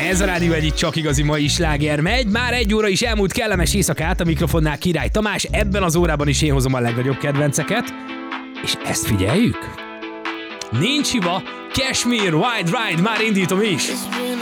Ez a rádió egyik csak igazi mai sláger megy. Már 1 óra is elmúlt, kellemes éjszakát, a mikrofonnál Király Tamás. Ebben az órában is én hozom a legnagyobb kedvenceket. És ezt figyeljük? Nincs hiba, Cashmere, Wild Ride, már indítom is. It's been